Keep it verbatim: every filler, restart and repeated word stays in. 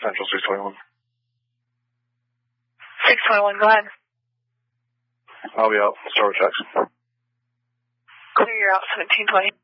Central six twenty-one. six twenty-one, go ahead. I'll be out. Start with checks. Clear, you're out seventeen twenty.